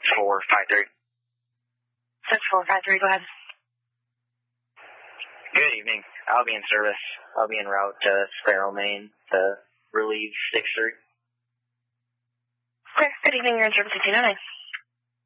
6453. 6453, go ahead. Good evening. I'll be in service. I'll be en route to Sparrow, Maine to relieve 6-3. Okay, good evening. You're in service at 209.